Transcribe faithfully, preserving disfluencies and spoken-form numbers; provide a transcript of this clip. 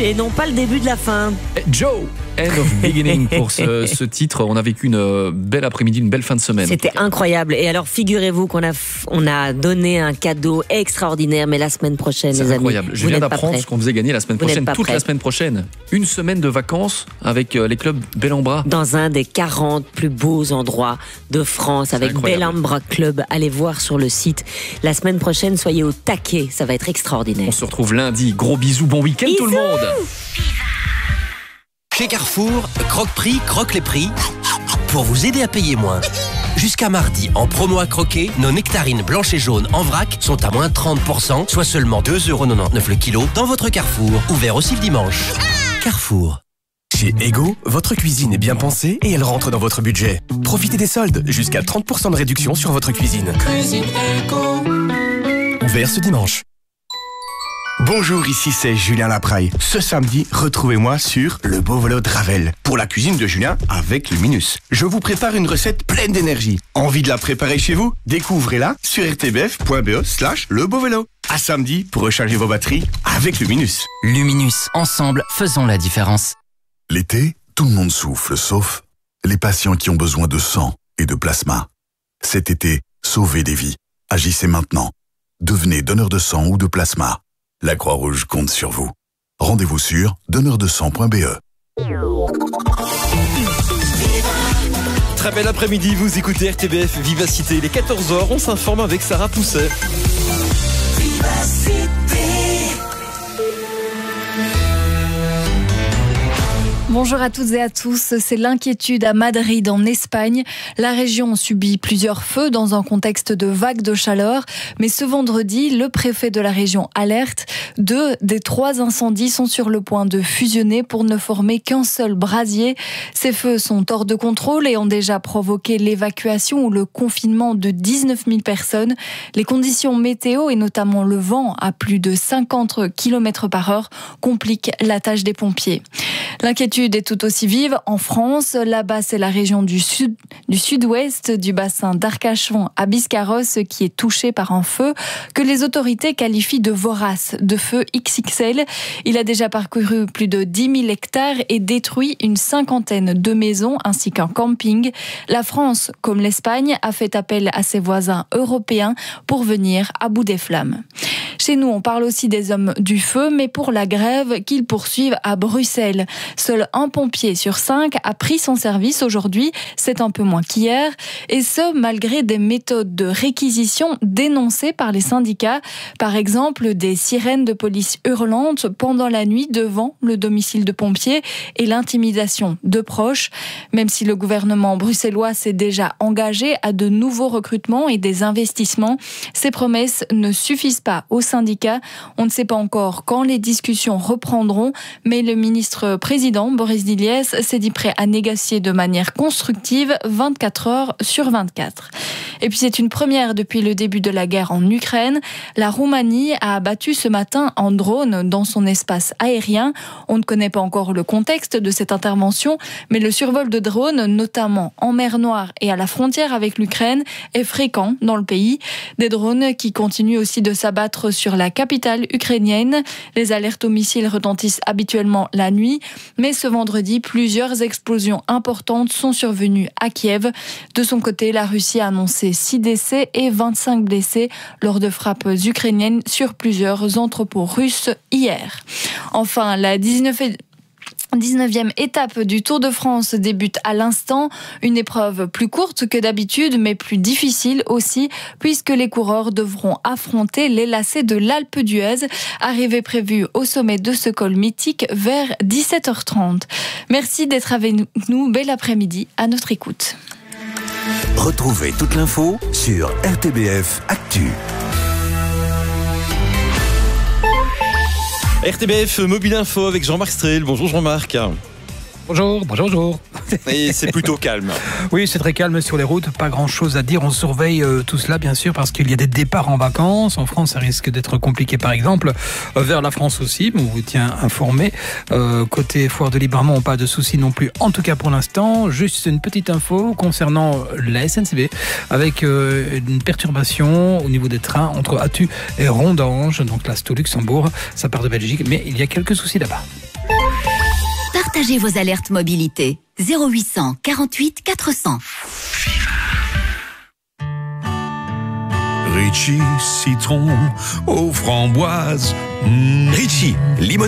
et non pas le début de la fin. Joe, End of Beginning pour ce, ce titre. On a vécu une belle après-midi, une belle fin de semaine. C'était incroyable. Et alors, figurez-vous qu'on a, on a donné un cadeau extraordinaire, mais la semaine prochaine, c'est les incroyable. amis. Je viens d'apprendre ce qu'on faisait gagner la semaine vous prochaine, toute prêts. la semaine prochaine. Une semaine de vacances avec les clubs Bellambra. Dans un des quarante plus beaux endroits de France, avec Bellambra Club. Allez voir sur le site. La semaine prochaine, soyez au taquet. Ça va être extraordinaire. On se retrouve lundi. Gros bisous, bon week-end bisous tout le monde. Chez Carrefour, Croque-Prix, croque les prix pour vous aider à payer moins. Jusqu'à mardi, en promo à croquer, nos nectarines blanches et jaunes en vrac sont à moins trente pour cent, soit seulement deux euros quatre-vingt-dix-neuf le kilo dans votre Carrefour. Ouvert aussi le dimanche. Carrefour. Chez Ego, votre cuisine est bien pensée et elle rentre dans votre budget. Profitez des soldes, jusqu'à trente pour cent de réduction sur votre cuisine. Cuisine Ego. Ouvert ce dimanche. Bonjour, ici c'est Julien Lapraille. Ce samedi, retrouvez-moi sur le beau vélo de Ravel pour la cuisine de Julien avec Luminus. Je vous prépare une recette pleine d'énergie. Envie de la préparer chez vous? Découvrez-la sur rtbf.be slash le beau vélo. À samedi pour recharger vos batteries avec Luminus. Luminus, ensemble, faisons la différence. L'été, tout le monde souffle, sauf les patients qui ont besoin de sang et de plasma. Cet été, sauvez des vies. Agissez maintenant. Devenez donneur de sang ou de plasma. La Croix-Rouge compte sur vous. Rendez-vous sur donneur de sang point b e. Très bel après-midi, vous écoutez R T B F Vivacité. Il est quatorze heures, on s'informe avec Sarah Pousset. Vivacité. Bonjour à toutes et à tous. C'est l'inquiétude à Madrid, en Espagne. La région subit plusieurs feux dans un contexte de vagues de chaleur. Mais ce vendredi, le préfet de la région alerte. Deux des trois incendies sont sur le point de fusionner pour ne former qu'un seul brasier. Ces feux sont hors de contrôle et ont déjà provoqué l'évacuation ou le confinement de dix-neuf mille personnes. Les conditions météo et notamment le vent à plus de cinquante kilomètres par heure compliquent la tâche des pompiers. L'inquiétude est tout aussi vive en France. Là-bas, c'est la région du sud, du sud-ouest du bassin d'Arcachon à Biscarrosse qui est touchée par un feu que les autorités qualifient de vorace, de feu X X L. Il a déjà parcouru plus de dix mille hectares et détruit une cinquantaine de maisons ainsi qu'un camping. La France, comme l'Espagne, a fait appel à ses voisins européens pour venir à bout des flammes. Chez nous, on parle aussi des hommes du feu, mais pour la grève qu'ils poursuivent à Bruxelles. Seul un pompier sur cinq a pris son service aujourd'hui, c'est un peu moins qu'hier, et ce, malgré des méthodes de réquisition dénoncées par les syndicats. Par exemple, des sirènes de police hurlantes pendant la nuit devant le domicile de pompiers et l'intimidation de proches. Même si le gouvernement bruxellois s'est déjà engagé à de nouveaux recrutements et des investissements, ces promesses ne suffisent pas aux syndicats. On ne sait pas encore quand les discussions reprendront, mais le ministre président Boris Diliès s'est dit prêt à négocier de manière constructive vingt-quatre heures sur vingt-quatre. Et puis c'est une première depuis le début de la guerre en Ukraine. La Roumanie a abattu ce matin un drone dans son espace aérien. On ne connaît pas encore le contexte de cette intervention, mais le survol de drones, notamment en mer Noire et à la frontière avec l'Ukraine, est fréquent dans le pays. Des drones qui continuent aussi de s'abattre sur la capitale ukrainienne. Les alertes aux missiles retentissent habituellement la nuit, mais ce vendredi, plusieurs explosions importantes sont survenues à Kiev. De son côté, la Russie a annoncé six décès et vingt-cinq blessés lors de frappes ukrainiennes sur plusieurs entrepôts russes hier. Enfin, la dix-neuvième étape du Tour de France débute à l'instant. Une épreuve plus courte que d'habitude, mais plus difficile aussi, puisque les coureurs devront affronter les lacets de l'Alpe d'Huez, arrivée prévue au sommet de ce col mythique vers dix-sept heures trente. Merci d'être avec nous. Bel après-midi à notre écoute. Retrouvez toute l'info sur R T B F Actu. R T B F Mobile Info avec Jean-Marc Strel. Bonjour Jean-Marc. Bonjour, bonjour, bonjour. Et c'est plutôt calme. Oui, c'est très calme sur les routes, pas grand-chose à dire. On surveille euh, tout cela, bien sûr, parce qu'il y a des départs en vacances. En France, ça risque d'être compliqué, par exemple. Euh, vers la France aussi, mais on vous tient informé. Euh, côté Foire de Libermont, pas de soucis non plus, en tout cas pour l'instant. Juste une petite info concernant la S N C B, avec euh, une perturbation au niveau des trains entre Attu et Rondange, donc là, c'est au Luxembourg. Ça part de Belgique, mais il y a quelques soucis là-bas. Partagez vos alertes mobilité. zéro huit cent quarante-huit quatre cents. Ritchie, citron aux framboises. Mmh. Ritchie, limon